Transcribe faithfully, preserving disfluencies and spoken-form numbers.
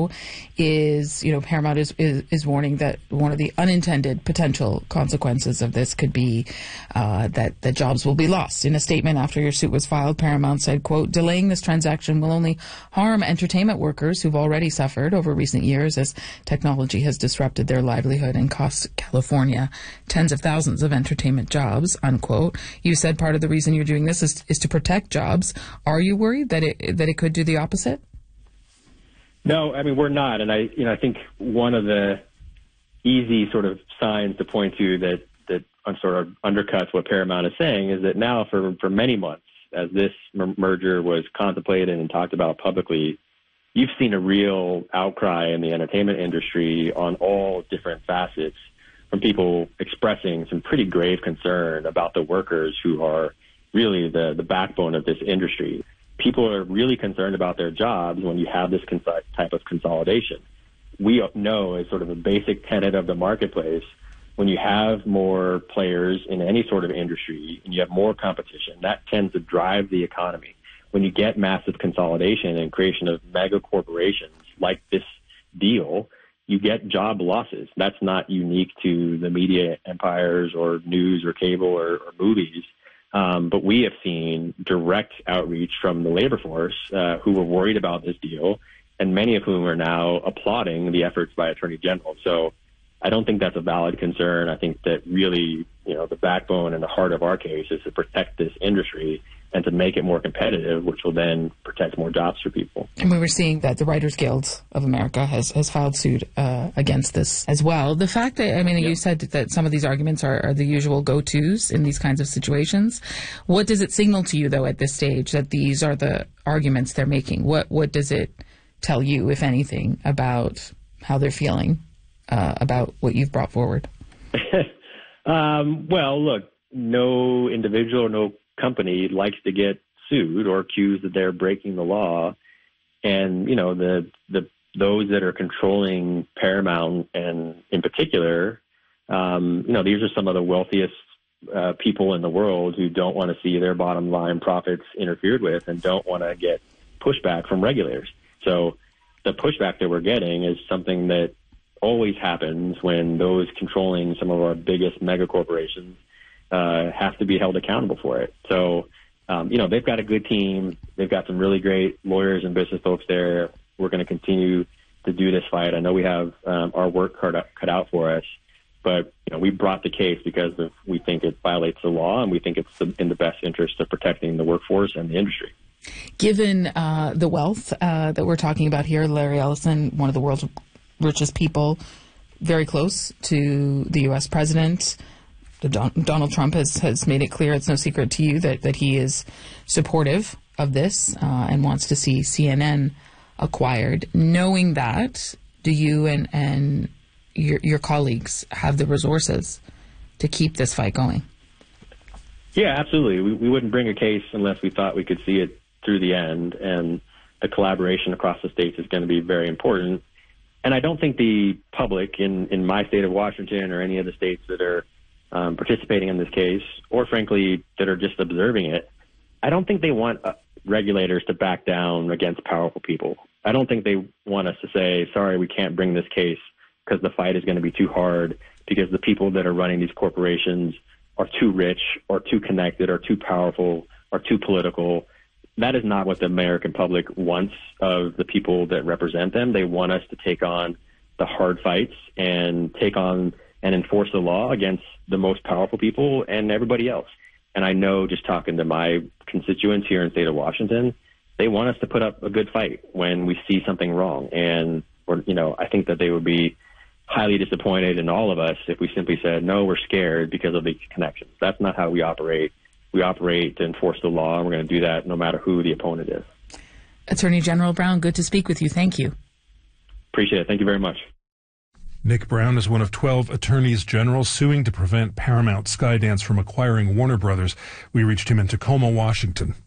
though, is, you know, Paramount is, is, is warning that one of the unintended potential consequences of this could be uh, that, that jobs will be lost. In a statement after your suit was filed, Paramount said, quote, delaying this transaction will only harm entertainment workers who've already suffered over recent years as technology has disrupted their livelihood and cost California tens of thousands of entertainment jobs, unquote. You said part of the reason you're doing this is, is to protect jobs. Are you worried that it, that it could do the opposite? No, I mean, we're not. And I, you know, I think one of the easy sort of signs to point to that, that sort of undercuts what Paramount is saying is that now for, for many months, as this m- merger was contemplated and talked about publicly, you've seen a real outcry in the entertainment industry on all different facets from people expressing some pretty grave concern about the workers who are really the, the backbone of this industry. People are really concerned about their jobs when you have this cons- type of consolidation. We know as sort of a basic tenet of the marketplace, when you have more players in any sort of industry and you have more competition, that tends to drive the economy. When you get massive consolidation and creation of mega corporations like this deal, you get job losses. That's not unique to the media empires or news or cable or, or movies. Um, but we have seen direct outreach from the labor force uh, who were worried about this deal, and many of whom are now applauding the efforts by Attorney General. So I don't think that's a valid concern. I think that really, you know, the backbone and the heart of our case is to protect this industry and to make it more competitive, which will then protect more jobs for people. And we were seeing that the Writers Guild of America has, has filed suit uh, against this as well. The fact that, I mean, yeah. you said that some of these arguments are, are the usual go-tos in these kinds of situations. What does it signal to you, though, at this stage, that these are the arguments they're making? What, what does it tell you, if anything, about how they're feeling uh, about what you've brought forward? um, well, look, no individual, no company likes to get sued or accused that they're breaking the law. And, you know, the, the, those that are controlling Paramount and in particular, um, you know, these are some of the wealthiest uh, people in the world who don't want to see their bottom line profits interfered with and don't want to get pushback from regulators. So the pushback that we're getting is something that always happens when those controlling some of our biggest mega corporations Uh, have to be held accountable for it. So, um, you know, they've got a good team. They've got some really great lawyers and business folks there. We're going to continue to do this fight. I know we have um, our work cut out, cut out for us, but, you know, we brought the case because of, we think it violates the law and we think it's in the best interest of protecting the workforce and the industry. Given uh, the wealth uh, that we're talking about here, Larry Ellison, one of the world's richest people, very close to the U S president, Don- Donald Trump has, has made it clear, it's no secret to you, that, that he is supportive of this uh, and wants to see C N N acquired. Knowing that, do you and, and your, your colleagues have the resources to keep this fight going? Yeah, absolutely. We, we wouldn't bring a case unless we thought we could see it through the end, and the collaboration across the states is going to be very important. And I don't think the public in, in my state of Washington or any of the states that are Um, participating in this case, or frankly, that are just observing it, I don't think they want uh, regulators to back down against powerful people. I don't think they want us to say, sorry, we can't bring this case because the fight is going to be too hard, because the people that are running these corporations are too rich or too connected or too powerful or too political. That is not what the American public wants of the people that represent them. They want us to take on the hard fights and take on and enforce the law against the most powerful people and everybody else. And I know, just talking to my constituents here in the state of Washington, they want us to put up a good fight when we see something wrong. And, or, you know, I think that they would be highly disappointed in all of us if we simply said, no, we're scared because of the connections. That's not how we operate. We operate to enforce the law, and we're going to do that no matter who the opponent is. Attorney General Brown, good to speak with you. Thank you. Appreciate it. Thank you very much. Nick Brown is one of twelve attorneys general suing to prevent Paramount Skydance from acquiring Warner Brothers. We reached him in Tacoma, Washington.